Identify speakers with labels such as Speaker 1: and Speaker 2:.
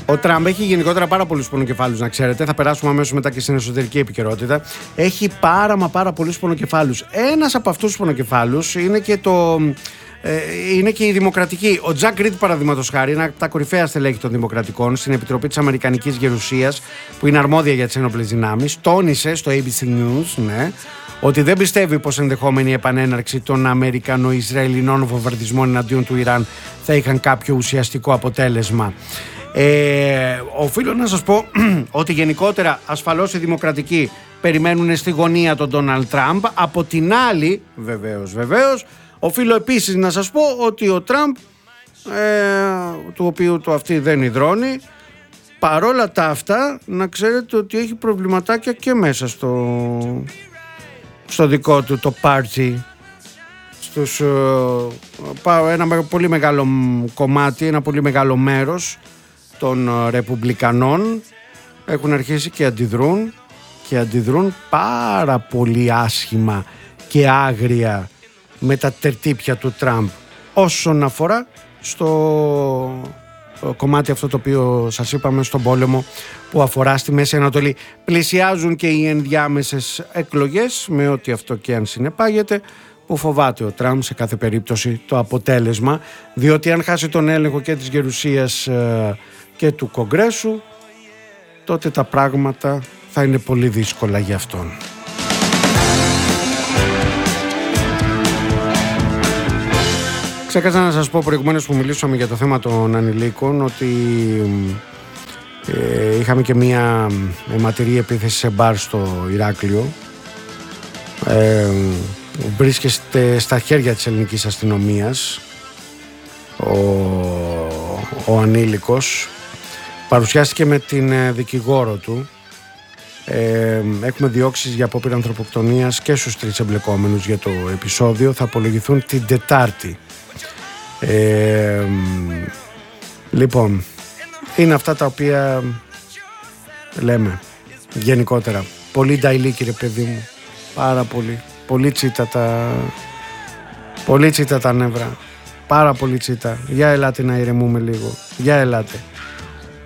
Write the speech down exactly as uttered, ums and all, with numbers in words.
Speaker 1: Ο Τραμπ έχει γενικότερα πάρα πολλούς πονοκεφάλους, να ξέρετε. Θα περάσουμε αμέσως μετά και στην εσωτερική επικαιρότητα. Έχει πάρα μα πάρα πολλούς πονοκεφάλους. Ένας από αυτούς τους πονοκεφάλους είναι και το... είναι και η Δημοκρατική. Ο Τζακ Ριντ, παραδείγματος χάρη, είναι από τα κορυφαία στελέχη των Δημοκρατικών στην Επιτροπή της Αμερικανικής Γερουσίας, που είναι αρμόδια για τις ένοπλες δυνάμεις, τόνισε στο έι μπι σι News, ναι, ότι δεν πιστεύει πως ενδεχόμενη επανέναρξη των Αμερικανο-Ισραηλινών βομβαρδισμών εναντίον του Ιράν θα είχαν κάποιο ουσιαστικό αποτέλεσμα. Ε, οφείλω να σας πω ότι γενικότερα ασφαλώς οι Δημοκρατικοί περιμένουν στη γωνία τον Ντόναλντ Τραμπ. Από την άλλη, βεβαίως, βεβαίως, οφείλω επίσης να σας πω ότι ο Τραμπ, ε, του οποίου το αυτή δεν υδρώνει, παρόλα τα αυτά, να ξέρετε ότι έχει προβληματάκια και μέσα στο, στο δικό του το πάρτι. Στους, ε, ένα πολύ μεγάλο κομμάτι, ένα πολύ μεγάλο μέρος των Ρεπουμπλικανών έχουν αρχίσει και αντιδρούν και αντιδρούν πάρα πολύ άσχημα και άγρια με τα τερτύπια του Τραμπ όσον αφορά στο κομμάτι αυτό το οποίο σας είπαμε, στον πόλεμο που αφορά στη Μέση Ανατολή. Πλησιάζουν και οι ενδιάμεσες εκλογές, με ό,τι αυτό και αν συνεπάγεται, που φοβάται ο Τραμπ σε κάθε περίπτωση το αποτέλεσμα, διότι αν χάσει τον έλεγχο και της Γερουσίας και του Κογκρέσου, τότε τα πράγματα θα είναι πολύ δύσκολα για αυτόν. Ξέχασα να σας πω προηγουμένως που μιλήσαμε για το θέμα των ανηλίκων ότι ε, είχαμε και μία αιματηρή επίθεση σε μπαρ στο Ηράκλειο. Ε, βρίσκεται στα χέρια της ελληνικής αστυνομίας ο, ο ανήλικος. Παρουσιάστηκε με την δικηγόρο του. Ε, έχουμε διώξεις για απόπειρα ανθρωποκτονίας και στους τρεις εμπλεκόμενους για το επεισόδιο. Θα απολογηθούν την Τετάρτη. Ε, λοιπόν, είναι αυτά τα οποία λέμε γενικότερα. Πολύ νταϊλί, κύριε παιδί μου. Πάρα πολύ. Πολύ τσίτα τα, πολύ τσίτα τα νεύρα. Πάρα πολύ τσίτα. Για ελάτε να ηρεμούμε λίγο. Για ελάτε.